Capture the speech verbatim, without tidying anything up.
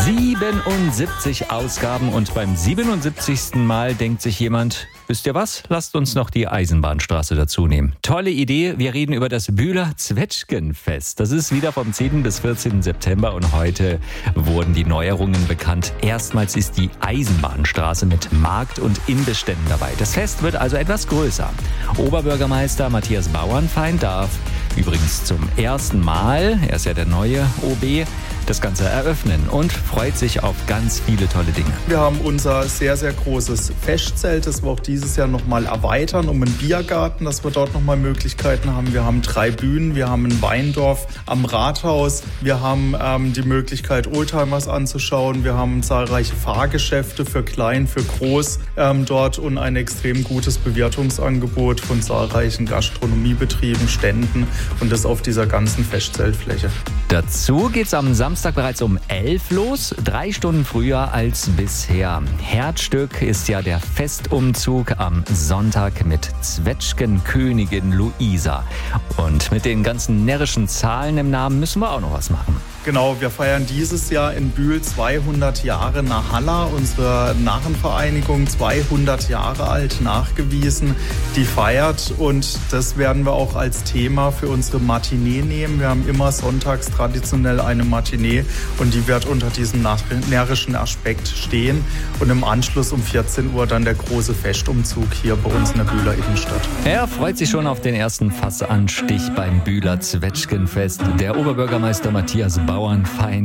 siebenundsiebzig Ausgaben und beim siebenundsiebzigsten Mal denkt sich jemand, wisst ihr was, lasst uns noch die Eisenbahnstraße dazu nehmen. Tolle Idee, wir reden über das Bühler Zwetschgenfest. Das ist wieder vom zehnten bis vierzehnten September und heute wurden die Neuerungen bekannt. Erstmals ist die Eisenbahnstraße mit Markt- und Imbissständen dabei. Das Fest wird also etwas größer. Oberbürgermeister Matthias Bauernfeind darf übrigens zum ersten Mal, er ist ja der neue O B, das Ganze eröffnen und freut sich auf ganz viele tolle Dinge. Wir haben unser sehr, sehr großes Festzelt, das wir auch dieses Jahr nochmal erweitern, um einen Biergarten, dass wir dort nochmal Möglichkeiten haben. Wir haben drei Bühnen, wir haben ein Weindorf am Rathaus, wir haben ähm, die Möglichkeit, Oldtimers anzuschauen, wir haben zahlreiche Fahrgeschäfte für klein, für groß ähm, dort und ein extrem gutes Bewirtungsangebot von zahlreichen Gastronomiebetrieben, Ständen und das auf dieser ganzen Festzeltfläche. Dazu geht's am Samstag bereits um elf los, drei Stunden früher als bisher. Herzstück ist ja der Festumzug am Sonntag mit Zwetschgenkönigin Luisa. Und mit den ganzen närrischen Zahlen im Namen müssen wir auch noch was machen. Genau, wir feiern dieses Jahr in Bühl zweihundert Jahre Nahalla, unsere Narrenvereinigung, zweihundert Jahre alt, nachgewiesen, die feiert und das werden wir auch als Thema für unsere Matinee nehmen. Wir haben immer sonntags traditionell eine Matinee und die wird unter diesem närrischen Aspekt stehen und im Anschluss um vierzehn Uhr dann der große Festumzug hier bei uns in der Bühler Innenstadt. Er freut sich schon auf den ersten Fassanstich beim Bühler Zwetschgenfest. Der Oberbürgermeister Matthias Bauernfeind